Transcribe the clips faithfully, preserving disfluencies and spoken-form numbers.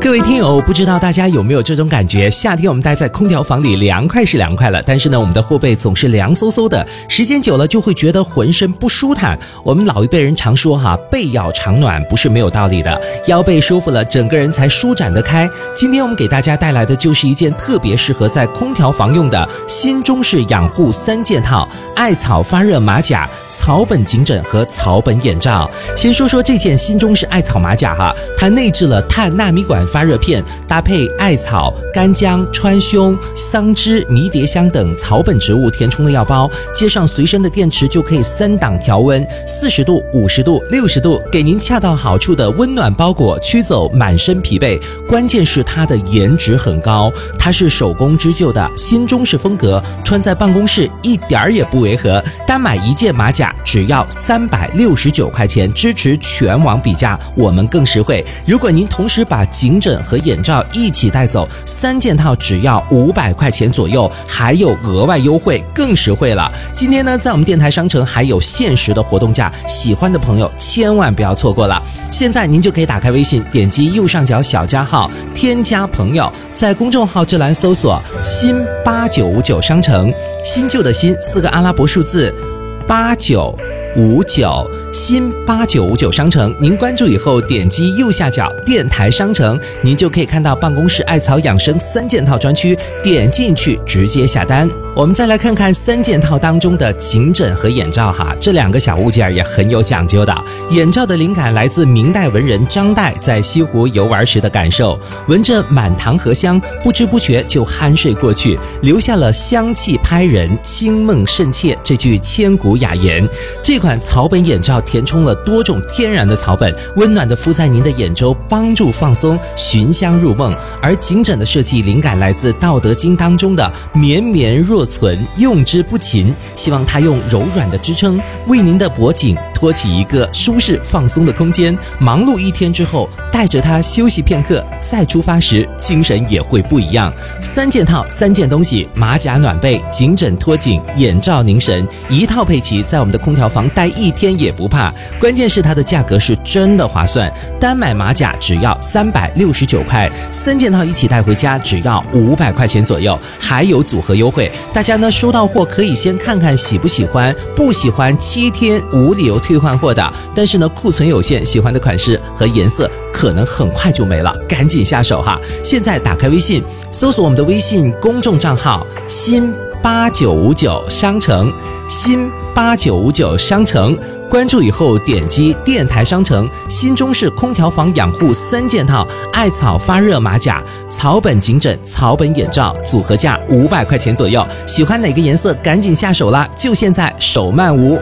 各位听友，不知道大家有没有这种感觉，夏天我们待在空调房里凉快是凉快了，但是呢我们的后背总是凉飕飕的，时间久了就会觉得浑身不舒坦。我们老一辈人常说哈，背要常暖不是没有道理的，腰背舒服了整个人才舒展得开。今天我们给大家带来的就是一件特别适合在空调房用的新中式养护三件套，艾草发热马甲、草本颈枕和草本眼罩。先说说这件新中式艾草马甲哈，它内置了碳纳米管发热片，搭配艾草、干姜、川芎、桑枝、迷迭香等草本植物填充的药包，接上随身的电池就可以三档调温，四十度、五十度、六十度，给您恰到好处的温暖包裹，驱走满身疲惫。关键是它的颜值很高，它是手工织就的新中式风格，穿在办公室一点儿也不违和。单买一件马甲只要三百六十九块钱，支持全网比价，我们更实惠。如果您同时把颈枕和眼罩一起带走，三件套只要五百块钱左右，还有额外优惠，更实惠了。今天呢，在我们电台商城还有限时的活动价，喜欢的朋友千万不要错过了。现在您就可以打开微信，点击右上角小加号，添加朋友，在公众号这栏搜索新八九五九商城，新旧的新四个阿拉伯数字八九五九，新八九五九商城，您关注以后点击右下角电台商城，您就可以看到办公室艾草养生三件套专区，点进去直接下单。我们再来看看三件套当中的颈枕和眼罩哈，这两个小物件也很有讲究的。眼罩的灵感来自明代文人张岱在西湖游玩时的感受，闻着满堂荷香，不知不觉就酣睡过去，留下了香气拍人、清梦甚切这句千古雅言。这款草本眼罩填充了多种天然的草本，温暖地敷在您的眼周，帮助放松，寻香入梦。而颈枕的设计灵感来自《道德经》当中的绵绵若存，用之不勤，希望它用柔软的支撑为您的脖颈托起一个舒适放松的空间。忙碌一天之后，带着它休息片刻，再出发时精神也会不一样。三件套，三件东西，马甲暖背，颈枕托颈，眼罩凝神，一套配齐，在我们的空调房待一天也不怕。关键是它的价格是真的划算，单买马甲只要三百六十九块，三件套一起带回家只要五百块钱左右，还有组合优惠。大家呢收到货可以先看看喜不喜欢，不喜欢七天无理由退换货的，但是呢库存有限，喜欢的款式和颜色可能很快就没了，赶紧下手哈！现在打开微信，搜索我们的微信公众账号新八九五九商城，新八九五九商城，关注以后点击电台商城，新中式空调房养护三件套，艾草发热马甲、草本颈枕、草本眼罩，组合价五百块钱左右。喜欢哪个颜色赶紧下手啦，就现在，手慢无。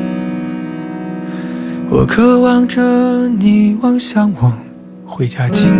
我渴望着你望向我，回家经